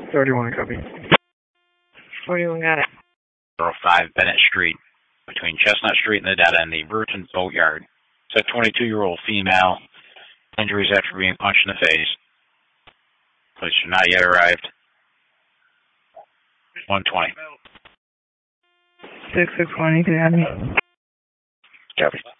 31, copy. 41, got it. 05 Bennett Street, between Chestnut Street and the dead end, the Virgin Boatyard. It's a 22-year-old female. Injuries after being punched in the face. Police are not yet arrived. 120. 661, you can have me. Copy.